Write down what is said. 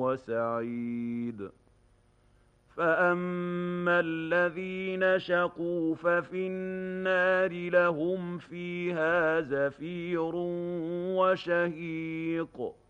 وسعيد فأما الذين شقوا ففي النار لهم فيها زفير وشهيق